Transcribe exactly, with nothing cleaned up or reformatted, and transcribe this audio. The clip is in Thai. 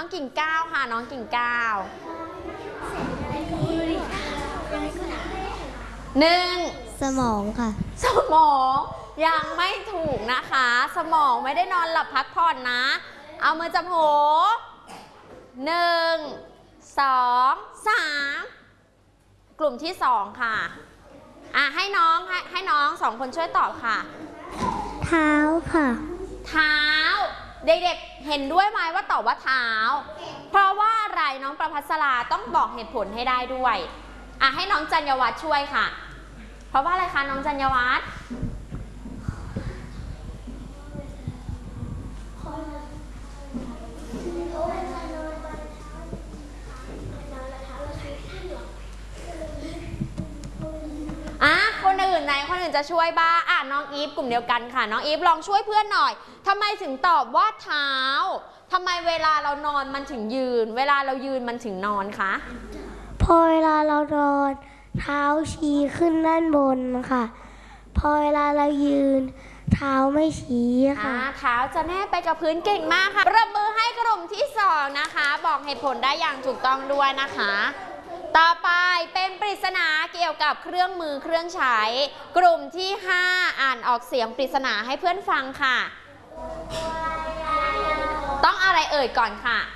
องกิ่งก้าวค่ะน้องกิ่งก้าวหนึ่งสมองค่ะสมองยังไม่ถูกนะคะสมองไม่ได้นอนหลับพักผ่อนนะเอามือจับหูหนึ่งสองสามกลุ่มที่สองค่ะอ่ะให้น้องให้ให้น้องสองคนช่วยตอบค่ะเท้าค่ะเท้าเด็กๆเห็นด้วยไหมว่าตอบว่าเท้าเพราะว่าอะไรน้องประภัสราต้องบอกเหตุผลให้ได้ด้วยอ่ะให้น้องจัญญวัฒน์ช่วยค่ะเพราะว่าอะไรคะน้องจัญญวัฒน์อ่ะคนอื่นไหนคนอื่นจะช่วยบ้างอ่ะน้องอีฟกลุ่มเดียวกันค่ะน้องอีฟลองช่วยเพื่อนหน่อยทำไมถึงตอบว่าเท้าทำไมเวลาเรานอนมันถึงยืนเวลาเรายืนมันถึงนอนคะพอเวลาเรานอนเท้าชี้ขึ้นด้านบนค่ะพอเวลาเรายืนเท้าไม่ชี้ค่ะเท้าจะแนบไปกับพื้นเก่งมากค่ะปรบมือให้กลุ่มที่สองนะคะบอกเหตุผลได้อย่างถูกต้องด้วยนะคะต่อไปเป็นปริศนาเกี่ยวกับเครื่องมือเครื่องใช้กลุ่มที่ห้าอ่านออกเสียงปริศนาให้เพื่อนฟังค่ะต้องอะไรเอ่ยก่อนค่ะ